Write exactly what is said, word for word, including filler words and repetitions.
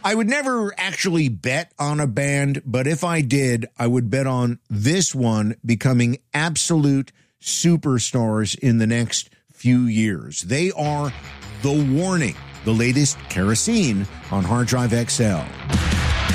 I would never actually bet on a band, but if I did, I would bet on this one becoming absolute superstars in the next few years. They are The Warning, the latest Kerosene on Hard Drive X L.